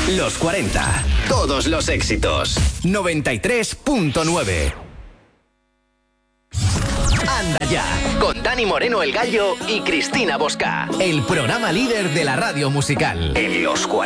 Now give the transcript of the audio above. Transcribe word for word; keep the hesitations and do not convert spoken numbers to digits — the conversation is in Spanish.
Los cuarenta. Todos los éxitos. noventa y tres punto nueve. Anda ya, con Dani Moreno el Gallo y Cristina Bosca. El programa líder de la radio musical. En Los cuarenta.